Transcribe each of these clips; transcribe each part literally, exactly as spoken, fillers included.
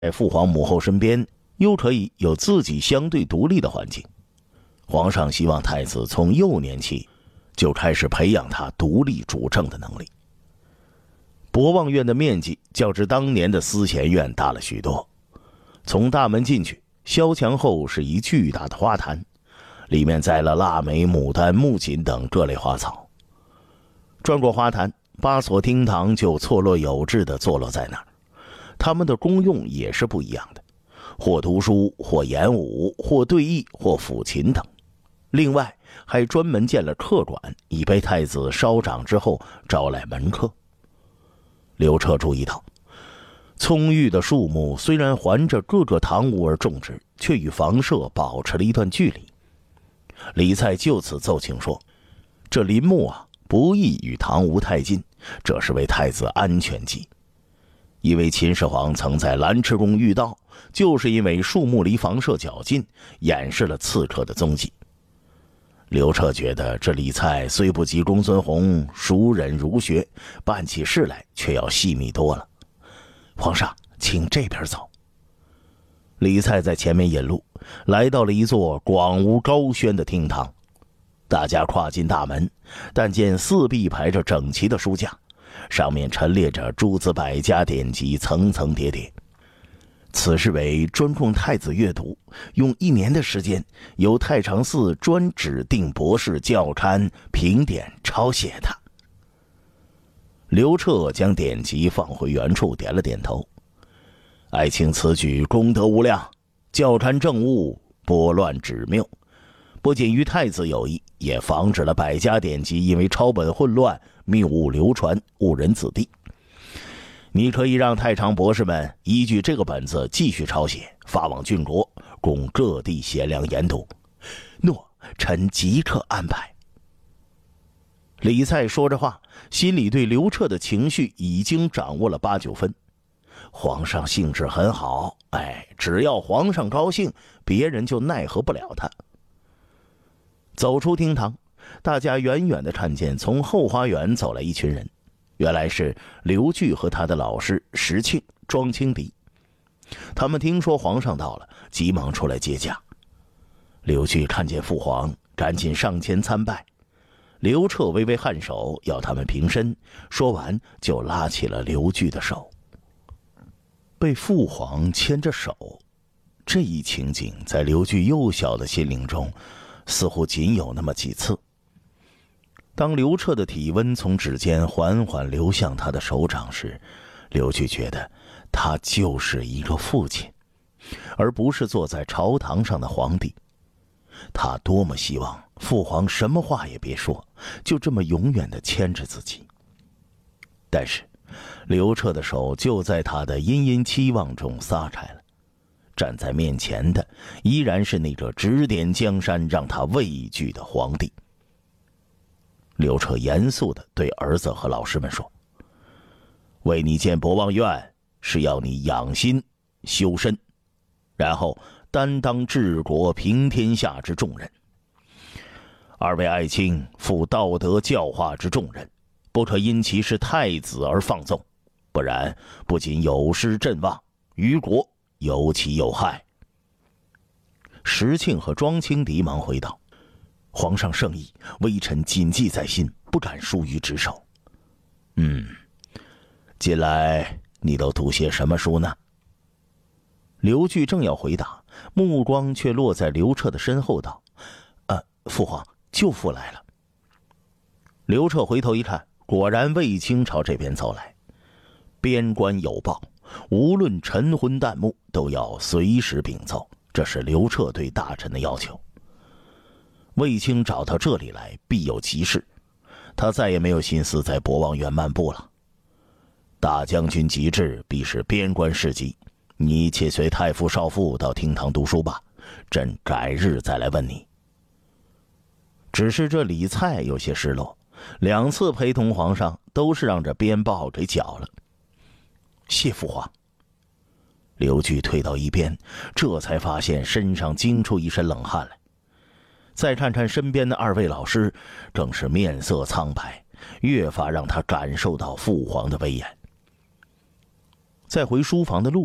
在父皇母后身边，又可以有自己相对独立的环境。皇上希望太子从幼年起就开始培养他独立主政的能力。博望院的面积较之当年的思贤院大了许多。从大门进去，萧墙后是一巨大的花坛，里面栽了腊梅、牡丹、木槿等各类花草。转过花坛，八所厅堂就错落有致地坐落在那儿，它们的功用也是不一样的，或读书，或演武，或对弈，或抚琴等。另外还专门建了客馆，以备太子稍长之后招来门客。刘彻注意到，葱郁的树木虽然环着各个堂屋而种植，却与房舍保持了一段距离。李蔡就此奏请说，这林木啊，不宜与堂屋太近，这是为太子安全计。因为秦始皇曾在兰池宫遇到，就是因为树木离房舍较近，掩饰了刺客的踪迹。刘彻觉得这李蔡虽不及公孙弘熟忍儒学，办起事来却要细密多了。皇上，请这边走。李蔡在前面引路，来到了一座广无高轩的厅堂。大家跨进大门，但见四壁排着整齐的书架，上面陈列着诸子百家典籍，层层叠叠。此事为专供太子阅读，用一年的时间，由太常寺专指定博士校勘、评点、抄写的。刘彻将典籍放回原处，点了点头。爱卿此举功德无量，校勘政务，拨乱指谬，不仅于太子有益，也防止了百家典籍因为抄本混乱，谬误流传，误人子弟。你可以让太常博士们依据这个本子继续抄写，发往郡国，供各地贤良研读。诺，臣即刻安排。李蔡说着话，心里对刘彻的情绪已经掌握了八九分。皇上兴致很好，哎，只要皇上高兴，别人就奈何不了他。走出厅堂，大家远远地看见从后花园走来一群人，原来是刘据和他的老师石庆、庄清敌。他们听说皇上到了，急忙出来接驾。刘据看见父皇，赶紧上前参拜。刘彻微微颔首，要他们平身，说完就拉起了刘据的手。被父皇牵着手，这一情景在刘据幼小的心灵中似乎仅有那么几次。当刘彻的体温从指尖缓缓流向他的手掌时，刘据觉得他就是一个父亲，而不是坐在朝堂上的皇帝。他多么希望父皇什么话也别说，就这么永远地牵着自己。但是刘彻的手就在他的殷殷期望中撒开了，站在面前的依然是那个指点江山让他畏惧的皇帝。刘彻严肃地对儿子和老师们说，为你建博望院，是要你养心修身，然后担当治国平天下之重任。二位爱卿负道德教化之重任，不可因其是太子而放纵，不然不仅有失阵望，于国尤其有害。石庆和庄清敌忙回道，皇上圣意，微臣谨记在心，不敢疏于职守。嗯，近来你都读些什么书呢？刘据正要回答，目光却落在刘彻的身后，道：呃，父皇，舅父来了。刘彻回头一看，果然卫青朝这边走来。边关有报，无论晨昏旦暮，都要随时禀奏，这是刘彻对大臣的要求。卫青找到这里来，必有急事，他再也没有心思在博望院漫步了。大将军急至，必是边关事急，你且随太傅少傅到厅堂读书吧，朕改日再来问你。只是这李蔡有些失落，两次陪同皇上都是让这边报给搅了。谢父皇。刘据退到一边，这才发现身上惊出一身冷汗来。再看看身边的二位老师，更是面色苍白，越发让他感受到父皇的威严。在回书房的路上，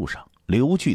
刘据